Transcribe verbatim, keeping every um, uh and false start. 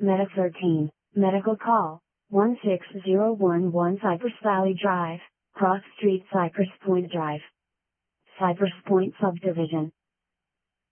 Meta thirteen, Medical Call, one six zero one one Cypress Valley Drive, Cross Street Cypress Point Drive. Cypress Point Subdivision.